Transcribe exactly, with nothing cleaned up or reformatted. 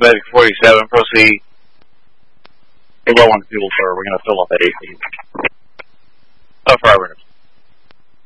Medic forty-seven, proceed. Hey, low on fuel, sir. We're going to fill up at A C.